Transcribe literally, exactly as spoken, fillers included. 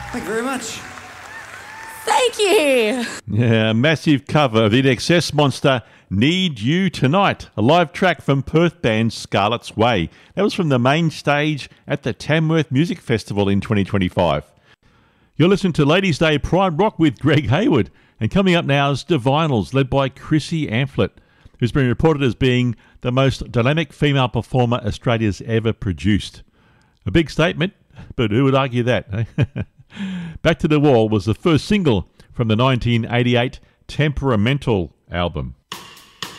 Thank you very much. Thank you. Yeah, a massive cover of the I N X S monster Need You Tonight, a live track from Perth band Scarlet's Way. That was from the main stage at the Tamworth Music Festival in twenty twenty-five. You're listening to Ladies' Day Pride Rock with Greg Hayward, and coming up now is Divinals, led by Chrissy Amphlett, who's been reported as being the most dynamic female performer Australia's ever produced. A big statement, but who would argue that? Eh? Back to the Wall was the first single from the nineteen eighty-eight Temperamental album.